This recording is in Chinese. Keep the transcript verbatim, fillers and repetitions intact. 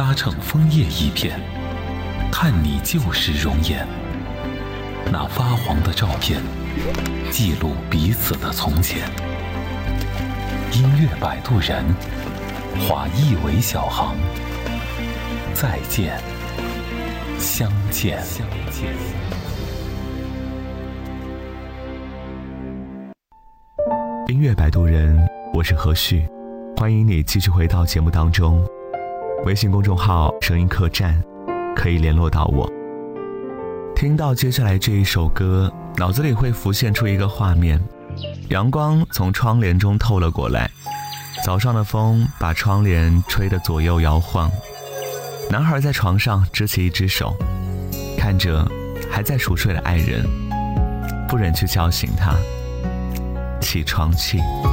搭成枫叶一片，看你旧时容颜。那发黄的照片，记录彼此的从前。音乐摆渡人，划一尾小行。再见，相见。相见。 音乐摆渡人，我是何旭，欢迎你继续回到节目当中。微信公众号声音客栈可以联络到我。听到接下来这一首歌，脑子里会浮现出一个画面，阳光从窗帘中透了过来，早上的风把窗帘吹得左右摇晃，男孩在床上支起一只手，看着还在熟睡的爱人，不忍去叫醒他。起床气。